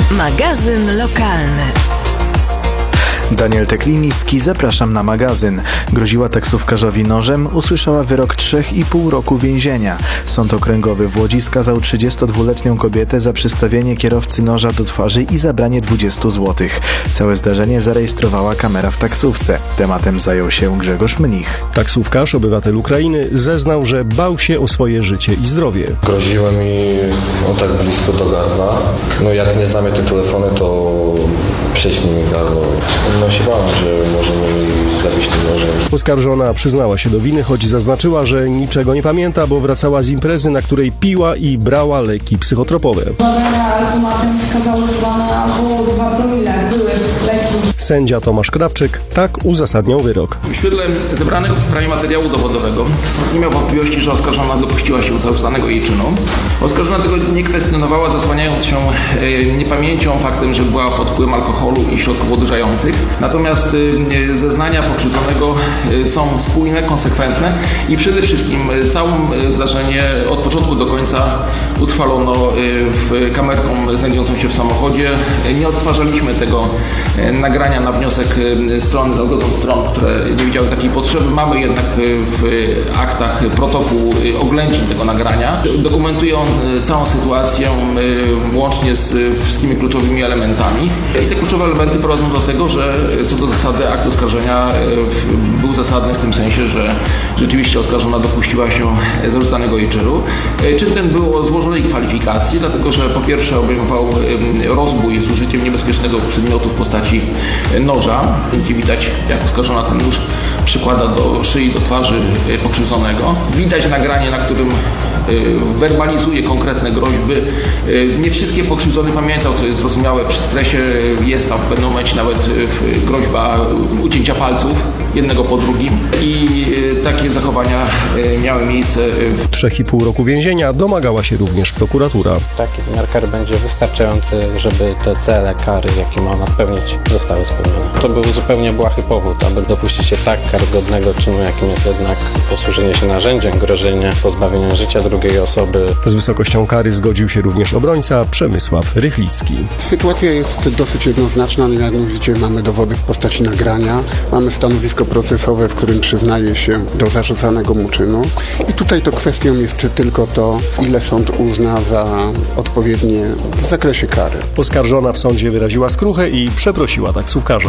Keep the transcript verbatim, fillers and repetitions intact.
Magazyn lokalny. Daniel Tekliński, zapraszam na magazyn. Groziła taksówkarzowi nożem, usłyszała wyrok trzech i pół roku więzienia. Sąd okręgowy w Łodzi skazał trzydziestodwuletnią kobietę za przystawienie kierowcy noża do twarzy i zabranie dwudziestu złotych. Całe zdarzenie zarejestrowała kamera w taksówce. Tematem zajął się Grzegorz Mnich. Taksówkarz, obywatel Ukrainy, zeznał, że bał się o swoje życie i zdrowie. Groziło mi o tak blisko do gardła. No jak nie znamy te telefony, to prześnij mi gardło. No się bałem, że możemy mi zabić tym nożem. Oskarżona przyznała się do winy, choć zaznaczyła, że niczego nie pamięta, bo wracała z imprezy, na której piła i brała leki psychotropowe. Badania automatem wskazały dwa na albo dwa promile były leki. Sędzia Tomasz Krawczyk tak uzasadniał wyrok. W świetle zebranego w sprawie materiału dowodowego sąd nie miał wątpliwości, że oskarżona dopuściła się zarzucanego jej czynu. Oskarżona tego nie kwestionowała, zasłaniając się niepamięcią, faktem, że była pod wpływem alkoholu i środków odurzających. Natomiast zeznania pokrzywdzonego są spójne, konsekwentne i przede wszystkim całe zdarzenie od początku do końca utrwalono w kamerką znajdującą się w samochodzie. Nie odtwarzaliśmy tego nagrania na wniosek strony, za zgodą stron, które nie widziały takiej potrzeby. Mamy jednak w aktach protokół oględzin tego nagrania. Dokumentuje on całą sytuację łącznie z wszystkimi kluczowymi elementami. I te kluczowe elementy prowadzą do tego, że co do zasady akt oskarżenia był zasadny w tym sensie, że rzeczywiście oskarżona dopuściła się zarzucanego jej czynu. Czyn ten był o złożonej kwalifikacji, dlatego że po pierwsze obejmował rozbój z użyciem niebezpiecznego przedmiotu w postaci noża. Gdzie widać, jak oskarżona ten nóż przykłada do szyi, do twarzy pokrzywdzonego. Widać nagranie, na którym werbalizuje konkretne groźby. Nie wszystkie pokrzywdzony pamiętał, co jest zrozumiałe przy stresie. Jest tam w pewnym momencie nawet groźba ucięcia palców jednego po drugim i takie zachowania miały miejsce. Trzech i pół roku więzienia domagała się również prokuratura. Taki wymiar kary będzie wystarczający, żeby te cele kary, jakie ma ona spełnić, zostały spełnione. To był zupełnie błahy powód, aby dopuścić się tak karygodnego czynu, jakim jest jednak posłużenie się narzędziem, grożenie pozbawienia życia drugiej osoby. Z wysokością kary zgodził się również obrońca Przemysław Rychlicki. Sytuacja jest dosyć jednoznaczna. Mianowicie mamy dowody w postaci nagrania, mamy stanowisko procesowe, w którym przyznaje się do zarzucanego mu czynu. I tutaj to kwestią jest tylko to, ile sąd uzna za odpowiednie w zakresie kary. Oskarżona w sądzie wyraziła skruchę i przeprosiła taksówkarza.